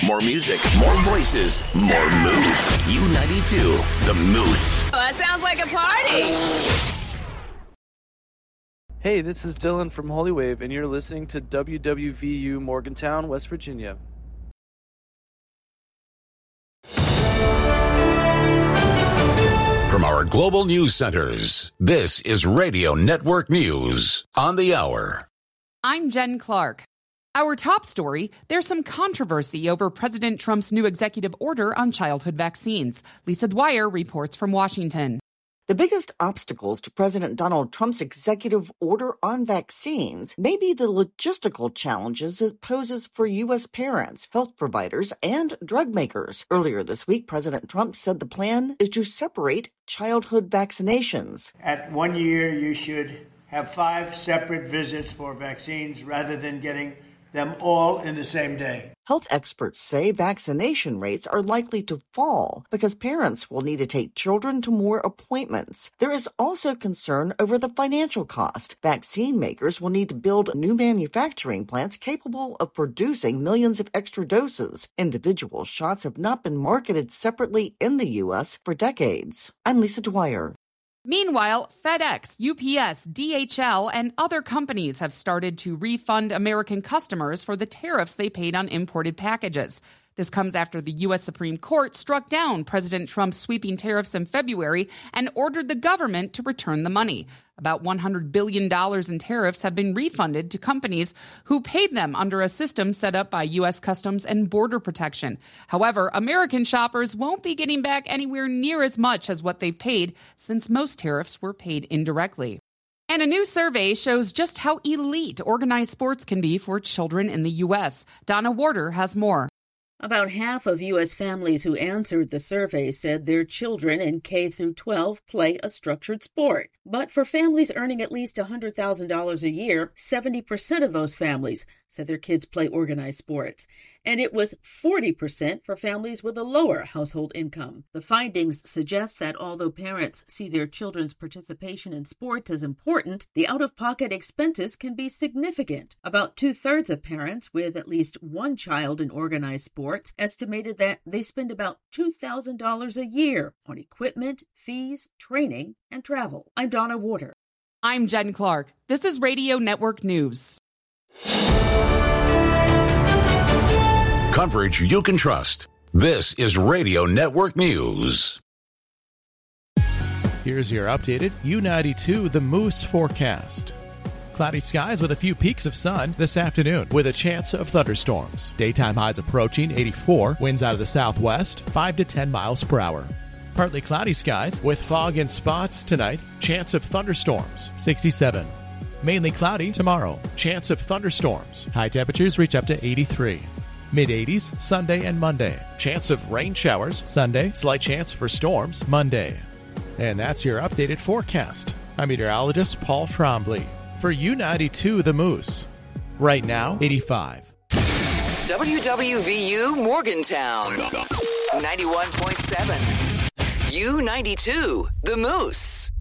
More music, more voices, more moose. U92, the Moose. Oh, that sounds like a party. Hey, this is Dylan from Holy Wave, and you're listening to WWVU Morgantown, West Virginia. From our global news centers, this is Radio Network News on the Hour. I'm Jen Clark. Our top story, there's some controversy over President Trump's new executive order on childhood vaccines. Lisa Dwyer reports from Washington. The biggest obstacles to President Donald Trump's executive order on vaccines may be the logistical challenges it poses for U.S. parents, health providers, and drug makers. Earlier this week, President Trump said the plan is to separate childhood vaccinations. At 1 year, you should have 5 separate visits for vaccines rather than getting them all in the same day. Health experts say vaccination rates are likely to fall because parents will need to take children to more appointments. There is also concern over the financial cost. Vaccine makers will need to build new manufacturing plants capable of producing millions of extra doses. Individual shots have not been marketed separately in the U.S. for decades. I'm Lisa Dwyer. Meanwhile, FedEx, UPS, DHL, and other companies have started to refund American customers for the tariffs they paid on imported packages. This comes after the U.S. Supreme Court struck down President Trump's sweeping tariffs in February and ordered the government to return the money. About $100 billion in tariffs have been refunded to companies who paid them under a system set up by U.S. Customs and Border Protection. However, American shoppers won't be getting back anywhere near as much as what they've paid, since most tariffs were paid indirectly. And a new survey shows just how elite organized sports can be for children in the U.S. Donna Warder has more. About half of U.S. families who answered the survey said their children in K through 12 play a structured sport. But for families earning at least $100,000 a year, 70% of those families said their kids play organized sports. And it was 40% for families with a lower household income. The findings suggest that although parents see their children's participation in sports as important, the out-of-pocket expenses can be significant. About 2/3 of parents with at least one child in organized sports estimated that they spend about $2,000 a year on equipment, fees, training, and travel. I'm Donna Warder. I'm Jen Clark. This is Radio Network News. Coverage you can trust. This is Radio Network News. Here's your updated U92 The Moose forecast. Cloudy skies with a few peaks of sun this afternoon with a chance of thunderstorms. Daytime highs approaching 84, winds out of the southwest, 5 to 10 miles per hour. Partly cloudy skies with fog in spots tonight, chance of thunderstorms, 67. Mainly cloudy tomorrow, chance of thunderstorms. High temperatures reach up to 83. Mid-80s Sunday and Monday. Chance of rain showers Sunday, slight chance for storms Monday. And that's your updated forecast. I'm meteorologist Paul Trombley for U92 The Moose. Right now, 85. WWVU Morgantown, 91.7. U92, the Moose.